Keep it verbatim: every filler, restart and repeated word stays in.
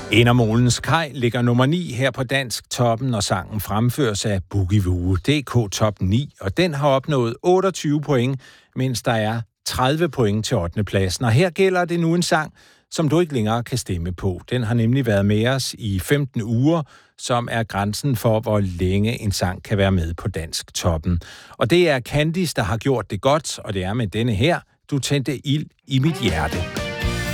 Ender Molens Kaj ligger nummer ni her på Dansk Toppen, og sangen fremføres af Boogie Woo, D K Top ni, og den har opnået otteogtyve point, mens der er tredive point til ottende pladsen. Og her gælder det nu en sang, som du ikke længere kan stemme på. Den har nemlig været med os i femten uger, som er grænsen for, hvor længe en sang kan være med på Dansk Toppen. Og det er Candice, der har gjort det godt, og det er med denne her, Du tændte ild i mit hjerte.